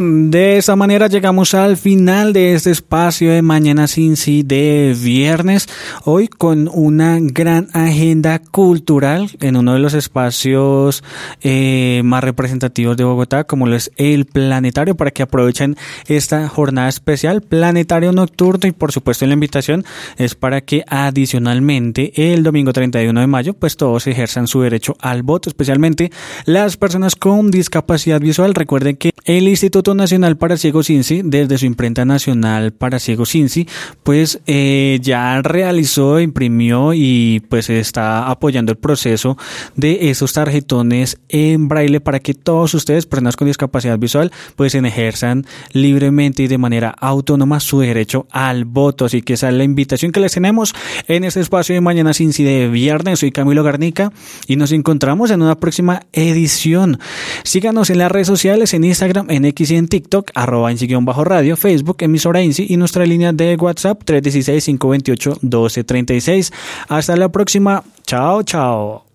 De esta manera llegamos al final de este espacio de Mañanas Cincy de viernes, hoy con una gran agenda cultural en uno de los espacios más representativos de Bogotá, como lo es el Planetario, para que aprovechen esta jornada especial, Planetario Nocturno, y por supuesto la invitación es para que adicionalmente el domingo 31 de mayo pues todos ejerzan su derecho al voto, especialmente las personas con discapacidad visual. Recuerden que el Instituto Nacional para Ciegos Cincy, desde su imprenta nacional para Ciegos Cincy, pues ya realizó, imprimió y pues está apoyando el proceso de esos tarjetones en braille para que todos ustedes, personas con discapacidad visual, pues ejerzan libremente y de manera autónoma su derecho al voto. Así que esa es la invitación que les tenemos en este espacio de Mañana Cincy de viernes. Soy Camilo Garnica y nos encontramos en una próxima edición. Síganos en las redes sociales, en Instagram, en X y en TikTok, @INCY_radio, Facebook, emisora INCY, y nuestra línea de WhatsApp 316-528-1236. Hasta la próxima. Chao, chao.